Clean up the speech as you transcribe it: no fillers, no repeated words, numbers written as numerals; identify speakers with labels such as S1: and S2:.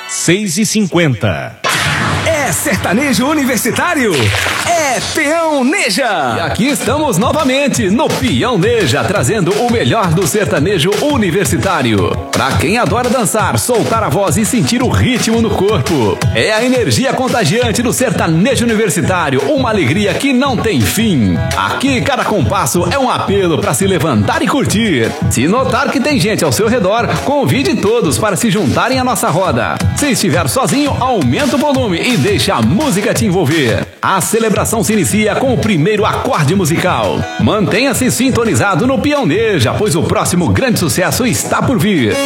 S1: 6h50.
S2: É sertanejo universitário? É Peão Neja!
S3: E aqui estamos novamente no Peão Neja, trazendo o melhor do sertanejo universitário. Pra quem adora dançar, soltar a voz e sentir o ritmo no corpo. É a energia contagiante do sertanejo universitário, uma alegria que não tem fim. Aqui cada compasso é um apelo para se levantar e curtir. Se notar que tem gente ao seu redor, convide todos para se juntarem à nossa roda. Se estiver sozinho, aumenta o volume e deixa a música te envolver. A celebração se inicia com o primeiro acorde musical. Mantenha-se sintonizado no Peão Neja, pois o próximo grande sucesso está por vir.